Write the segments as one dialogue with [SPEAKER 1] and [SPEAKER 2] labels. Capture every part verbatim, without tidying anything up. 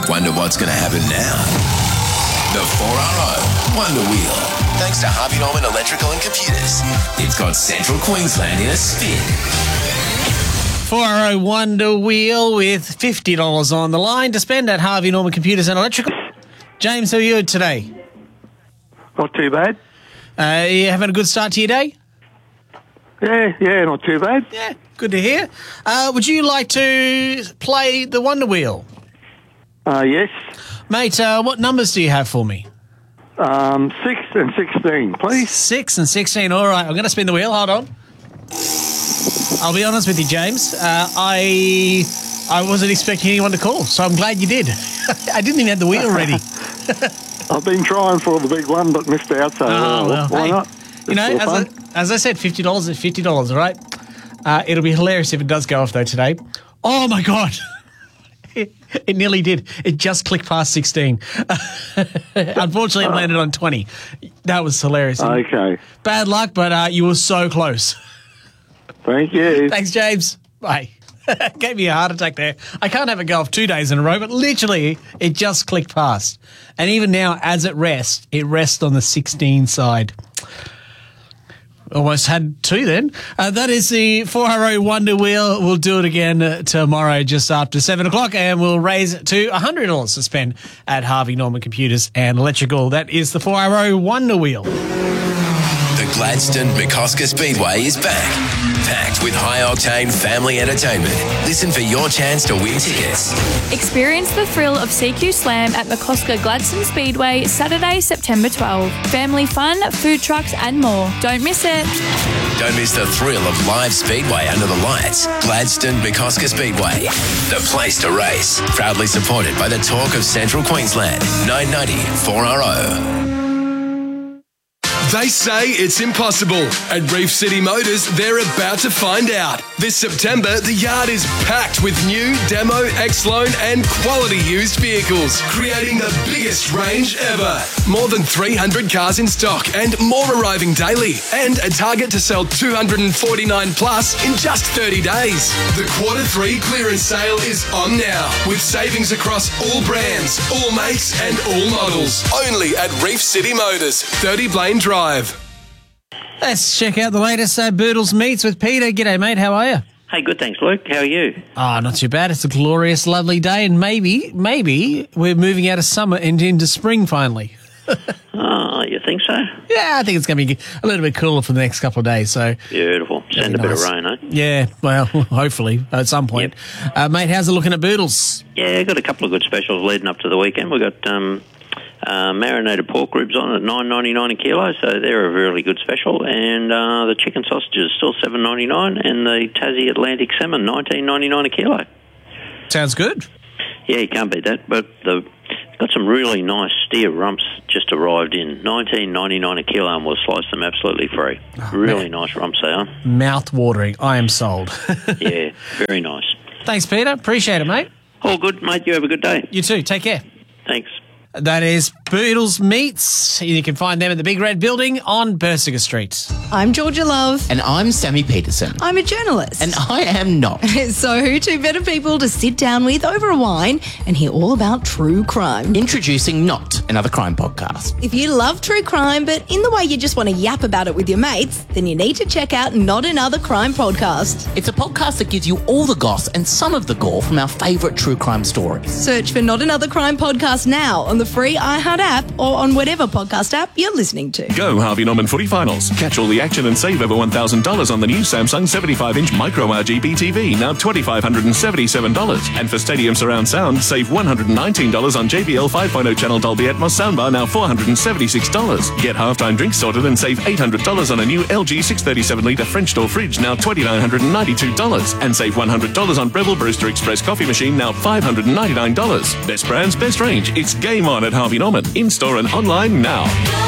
[SPEAKER 1] Wonder what's going to happen now? The four R O Wonder Wheel. Thanks to Harvey Norman Electrical and Computers. It's got Central Queensland in a spin.
[SPEAKER 2] four R O Wonder Wheel with fifty dollars on the line to spend at Harvey Norman Computers and Electrical. James, how are you today?
[SPEAKER 3] Not too bad.
[SPEAKER 2] Uh, you having a good start to your day?
[SPEAKER 3] Yeah, yeah, not too bad.
[SPEAKER 2] Yeah, good to hear. Uh, would you like to play the Wonder Wheel?
[SPEAKER 3] Uh, yes.
[SPEAKER 2] Mate, uh, what numbers do you have for me?
[SPEAKER 3] Um, six and sixteen, please.
[SPEAKER 2] Six and sixteen. All right, I'm going to spin the wheel. Hold on. I'll be honest with you, James. Uh, I I wasn't expecting anyone to call, so I'm glad you did. I didn't even have the wheel ready.
[SPEAKER 3] I've been trying for the big one, but missed out, so
[SPEAKER 2] Oh,
[SPEAKER 3] uh,
[SPEAKER 2] well,
[SPEAKER 3] why
[SPEAKER 2] hey,
[SPEAKER 3] not?
[SPEAKER 2] You know,
[SPEAKER 3] Just
[SPEAKER 2] as
[SPEAKER 3] for
[SPEAKER 2] I,
[SPEAKER 3] fun.
[SPEAKER 2] as I said, fifty dollars is fifty dollars, all right? Uh, it'll be hilarious if it does go off, though, today. Oh, my God. It, it nearly did. It just clicked past sixteen. Unfortunately, it landed on twenty. That was hilarious.
[SPEAKER 3] Okay.
[SPEAKER 2] Bad luck, but uh, you were so close.
[SPEAKER 3] Thank you.
[SPEAKER 2] Thanks, James. Bye. Gave me a heart attack there. I can't have a go off two days in a row, but literally it just clicked past. And even now, as it rests, it rests on the sixteen side. Almost had two then. Uh, that is the four R O Wonder Wheel. We'll do it again uh, tomorrow just after seven o'clock, and we'll raise it to one hundred dollars to spend at Harvey Norman Computers and Electrical. That is the four R O Wonder Wheel.
[SPEAKER 1] The Gladstone McCosker Speedway is back, packed with high-octane family entertainment. Listen for your chance to win tickets.
[SPEAKER 4] Experience the thrill of C Q Slam at McCosker Gladstone Speedway, Saturday, September twelfth. Family fun, food trucks and more. Don't miss it.
[SPEAKER 1] Don't miss the thrill of live speedway under the lights. Gladstone McCosker Speedway, the place to race. Proudly supported by the Talk of Central Queensland. nine ninety four R O.
[SPEAKER 5] They say it's impossible. At Reef City Motors, they're about to find out. This September, the yard is packed with new, demo, X-Loan and quality used vehicles, creating the biggest range ever. More than three hundred cars in stock and more arriving daily. And a target to sell two hundred forty-nine plus in just thirty days. The quarter three clearance sale is on now, with savings across all brands, all makes and all models. Only at Reef City Motors, thirty Blaine Drive.
[SPEAKER 2] Let's check out the latest uh, Boodles Meets with Peter. G'day, mate. How are you?
[SPEAKER 6] Hey, good, thanks, Luke. How are you?
[SPEAKER 2] Ah, oh, not too bad. It's a glorious, lovely day, and maybe, maybe we're moving out of summer and into spring finally.
[SPEAKER 6] Oh, you think so?
[SPEAKER 2] Yeah, I think it's going to be a little bit cooler for the next couple of days. So
[SPEAKER 6] Beautiful. Send a
[SPEAKER 2] nice.
[SPEAKER 6] bit of rain, eh?
[SPEAKER 2] Yeah, well, hopefully at some point. Yep. Uh, mate, how's it looking at Boodles?
[SPEAKER 6] Yeah, got a couple of good specials leading up to the weekend. We've got um, uh, marinated pork ribs on at nine ninety-nine a kilo, so they're a really good special. And uh, the chicken sausages still seven ninety-nine, and the Tassie Atlantic salmon nineteen ninety-nine a kilo.
[SPEAKER 2] Sounds good.
[SPEAKER 6] Yeah, you can't beat that. But the got some really nice steer rumps just arrived in, nineteen ninety-nine a kilo, and we'll slice them absolutely free.
[SPEAKER 2] Oh,
[SPEAKER 6] really
[SPEAKER 2] man.
[SPEAKER 6] nice rumps they are.
[SPEAKER 2] Mouth watering. I am sold.
[SPEAKER 6] Yeah, very nice.
[SPEAKER 2] Thanks, Peter. Appreciate it, mate.
[SPEAKER 6] All good, mate. You have a good day.
[SPEAKER 2] You too. Take care.
[SPEAKER 6] Thanks.
[SPEAKER 2] That is Boodles Meats. You can find them at the Big Red Building on Bersiger Street.
[SPEAKER 7] I'm Georgia Love.
[SPEAKER 8] And I'm Sammy Peterson.
[SPEAKER 7] I'm a journalist.
[SPEAKER 8] And I am not.
[SPEAKER 7] So who two better people to sit down with over a wine and hear all about true crime?
[SPEAKER 8] Introducing Not, another crime podcast.
[SPEAKER 7] If you love true crime, but in the way you just want to yap about it with your mates, then you need to check out Not Another Crime Podcast.
[SPEAKER 8] It's a podcast that gives you all the goss and some of the gore from our favourite true crime stories.
[SPEAKER 7] Search for Not Another Crime Podcast now on the free iHeart app or on whatever podcast app you're listening to.
[SPEAKER 9] Go Harvey Norman Footy Finals. Catch all the action and save over one thousand dollars on the new Samsung seventy-five inch Micro R G B T V, now two thousand five hundred seventy-seven dollars. And for Stadium Surround Sound, save one hundred nineteen dollars on J B L five point oh channel Dolby Atmos soundbar, now four hundred seventy-six dollars. Get halftime drinks sorted and save eight hundred dollars on a new L G six thirty-seven litre French door fridge, now two thousand nine hundred ninety-two dollars. And save one hundred dollars on Breville Brewster Express coffee machine, now five hundred ninety-nine dollars. Best brands, best range. It's game on at Harvey Norman. In-store and online now.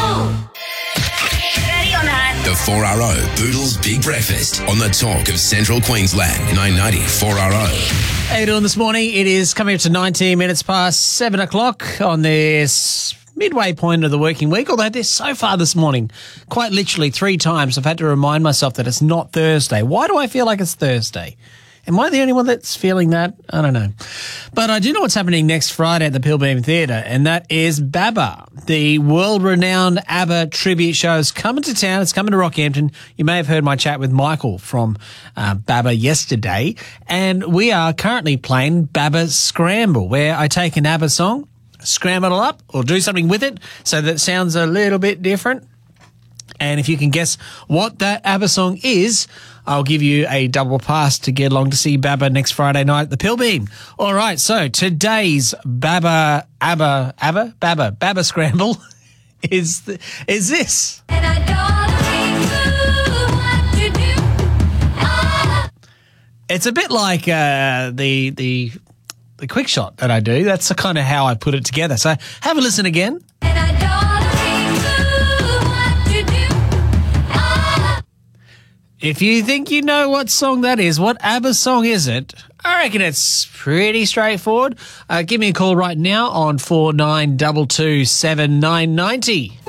[SPEAKER 1] The four R O Boodles Big Breakfast on the Talk of Central Queensland. nine ninety four R O.
[SPEAKER 2] How you doing this morning? It is coming up to nineteen minutes past seven o'clock on this midway point of the working week, although this so far this morning, quite literally three times I've had to remind myself that it's not Thursday. Why do I feel like it's Thursday? Am I the only one that's feeling that? I don't know. But I do know what's happening next Friday at the Pilbeam Theatre, and that is BABA, the world-renowned ABBA tribute show is coming to town. It's coming to Rockhampton. You may have heard my chat with Michael from uh, BABA yesterday, and we are currently playing BABA Scramble, where I take an ABBA song, scramble it up, or do something with it so that it sounds a little bit different. And if you can guess what that ABBA song is, I'll give you a double pass to get along to see BABA next Friday night at the Pilbeam. All right, so today's BABA, ABBA, ABBA, BABA, BABA Scramble is the, is this. And I don't know what to do. Ah. It's a bit like uh, the the the quick shot that I do. That's kind of how I put it together. So have a listen again. And I don't If you think you know what song that is, what ABBA song is it? I reckon it's pretty straightforward. Uh, give me a call right now on four nine two two seven nine nine zero.